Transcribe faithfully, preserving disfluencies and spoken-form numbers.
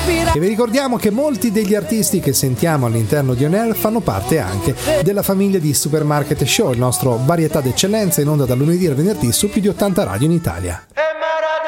E vi ricordiamo che molti degli artisti che sentiamo all'interno di On Air fanno parte anche della famiglia di Supermarket Show, il nostro varietà d'eccellenza in onda dal lunedì al venerdì su più di ottanta radio in Italia.